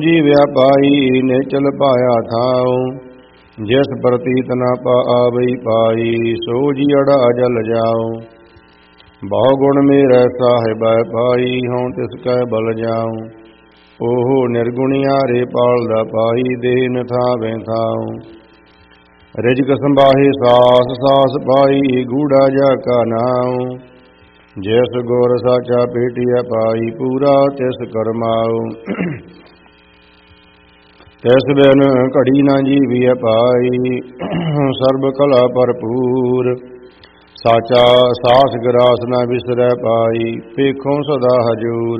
ਜੀਵਿਆ ਪਾਈ ਨਿਚਲ ਪਾਇਆ ਥਾਉ, ਜਿਸ ਪ੍ਰਤੀਤ ਨ ਪਾਵਈ ਪਾਈ, ਸੋ ਜੀਅੜਾ ਜਲ ਜਾਉ। ਬਹੁ ਗੁਣ ਮੇਰੇ ਸਾਹਿਬੈ ਪਾਈ, ਹਉ ਤਿਸ ਕੈ ਬਲ ਜਾਉ। ਓਹ ਨਿਰਗੁਣਿਆਰੇ ਪਾਲਦਾ ਪਾਈ, ਦੇਹ ਨ ਥਾਵੇਂ ਥਾਉ। ਰਿਜਕ ਸੰਬਾਹੇ ਸਾਸ ਸਾਸ ਪਾਈ, ਗੂੜਾ ਜਾ ਕਾ ਨਾਉ। ਜਿਸ ਗੁਰ ਸਾਚਾ ਭੇਟਿਆ ਪਾਈ, ਪੂਰਾ ਤਿਸ ਕਰਮਾਉ। ਤਿਸ ਬਿਨ ਘੜੀ ਨਾ ਜੀਵਿਆ ਪਾਈ, ਸਰਬ ਕਲਾ ਭਰਪੂਰ। ਸਾਚਾ ਸਾਸ ਗਰਾਸ ਨਾ ਵਿਸਰੈ ਪਾਈ, ਪੇਖੋਂ ਸਦਾ ਹਜੂਰ।